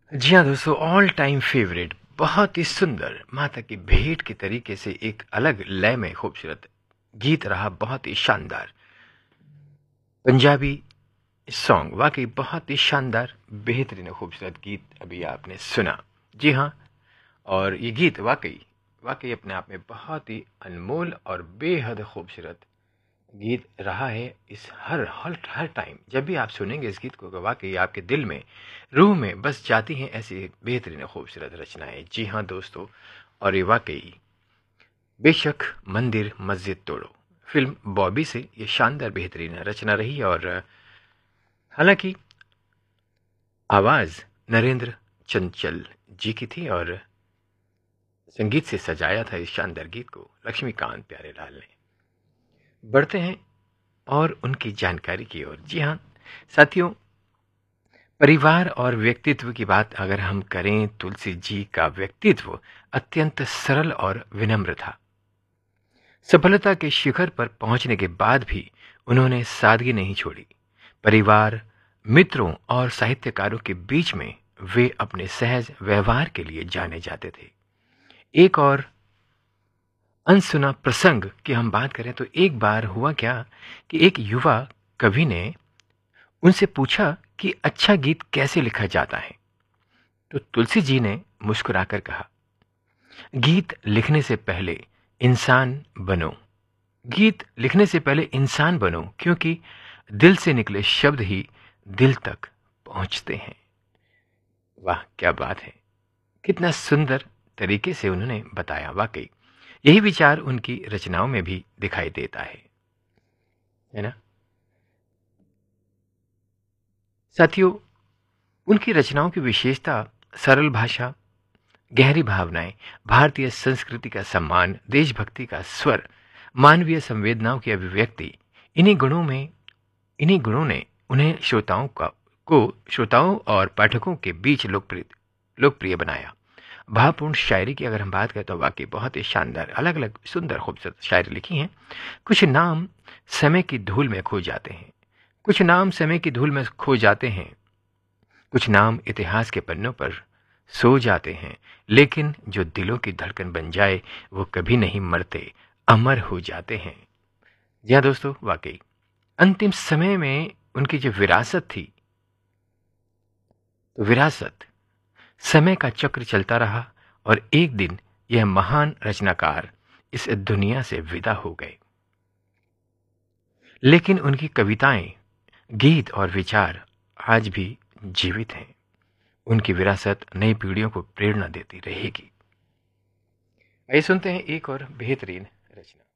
जी हाँ दोस्तों, all time favourite, बहुत ही सुंदर माता की भेंट के तरीके से एक अलग लय में खूबसूरत गीत रहा, बहुत ही शानदार पंजाबी सॉन्ग, वाकई बहुत ही शानदार बेहतरीन खूबसूरत गीत अभी आपने सुना। जी हाँ, और ये गीत वाकई वाकई अपने आप में बहुत ही अनमोल और बेहद खूबसूरत गीत रहा है। इस हर टाइम जब भी आप सुनेंगे इस गीत को, तो वाकई आपके दिल में, रूह में बस जाती हैं ऐसी बेहतरीन खूबसूरत रचनाएं। जी हाँ दोस्तों, और ये वाकई बेशक मंदिर मस्जिद तोड़ो फिल्म बॉबी से ये शानदार बेहतरीन रचना रही। और हालांकि आवाज नरेंद्र चंचल जी की थी और संगीत से सजाया था इस शानदार गीत को लक्ष्मीकांत प्यारेलाल ने। बढ़ते हैं और उनकी जानकारी की ओर। जी हाँ साथियों, परिवार और व्यक्तित्व की बात अगर हम करें, तुलसी जी का व्यक्तित्व अत्यंत सरल और विनम्र था। सफलता के शिखर पर पहुंचने के बाद भी उन्होंने सादगी नहीं छोड़ी। परिवार, मित्रों और साहित्यकारों के बीच में वे अपने सहज व्यवहार के लिए जाने जाते थे। एक और अनसुना प्रसंग की हम बात करें तो एक बार हुआ क्या कि एक युवा कवि ने उनसे पूछा कि अच्छा गीत कैसे लिखा जाता है। तो तुलसी जी ने मुस्कुराकर कहा, गीत लिखने से पहले इंसान बनो। गीत लिखने से पहले इंसान बनो, क्योंकि दिल से निकले शब्द ही दिल तक पहुंचते हैं। वाह क्या बात है, कितना सुंदर तरीके से उन्होंने बताया। वाकई यही विचार उनकी रचनाओं में भी दिखाई देता है ना साथियों। उनकी रचनाओं की विशेषता सरल भाषा, गहरी भावनाएं, भारतीय संस्कृति का सम्मान, देशभक्ति का स्वर, मानवीय संवेदनाओं की अभिव्यक्ति, इन्हीं गुणों ने उन्हें श्रोताओं और पाठकों के बीच लोकप्रिय बनाया। भावपूर्ण शायरी की अगर हम बात करें तो वाकई बहुत ही शानदार, अलग अलग सुंदर खूबसूरत शायरी लिखी हैं। कुछ नाम समय की धूल में खो जाते हैं, कुछ नाम समय की धूल में खो जाते हैं, कुछ नाम इतिहास के पन्नों पर सो जाते हैं, लेकिन जो दिलों की धड़कन बन जाए वो कभी नहीं मरते, अमर हो जाते हैं। जी हाँ दोस्तों, वाकई अंतिम समय में उनकी जो विरासत थी, तो विरासत, समय का चक्र चलता रहा और एक दिन यह महान रचनाकार इस दुनिया से विदा हो गए। लेकिन उनकी कविताएं, गीत और विचार आज भी जीवित हैं। उनकी विरासत नई पीढ़ियों को प्रेरणा देती रहेगी। आइए सुनते हैं एक और बेहतरीन रचना।